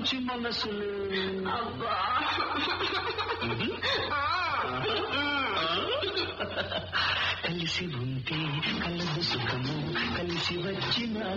మంచి మనసులు. అబ్బా కలిసి ఉంటే కలదు సుఖము, కలిసి వచ్చిన